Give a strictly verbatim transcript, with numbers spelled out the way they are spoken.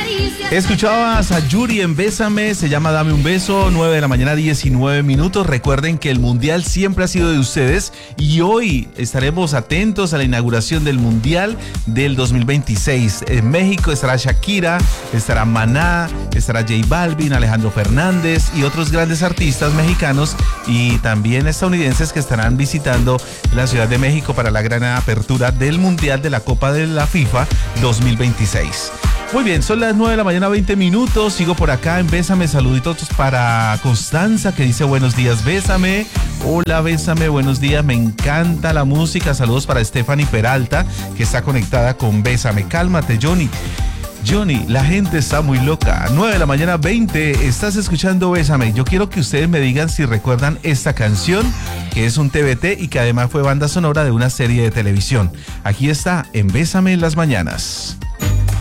Escuchabas a Yuri en Bésame, se llama Dame un beso, nueve de la mañana, diecinueve minutos. Recuerden que el Mundial siempre ha sido de ustedes y hoy estaremos atentos a la inauguración del Mundial del dos mil veintiséis. En México estará Shakira, estará Maná, estará J Balvin, Alejandro Fernández y otros grandes artistas mexicanos y también estadounidenses que estarán visitando la Ciudad de México para la gran apertura del Mundial de la Copa de la FIFA dos mil veintiséis. Muy bien, son las nueve de la mañana, veinte minutos. Sigo por acá en Bésame. Saluditos para Constanza, que dice buenos días, Bésame. Hola, Bésame, buenos días. Me encanta la música. Saludos para Stephanie Peralta, que está conectada con Bésame. Cálmate, Johnny. Johnny, la gente está muy loca. nueve de la mañana, veinte. Estás escuchando Bésame. Yo quiero que ustedes me digan si recuerdan esta canción, que es un T V T y que además fue banda sonora de una serie de televisión. Aquí está, en Bésame en las mañanas.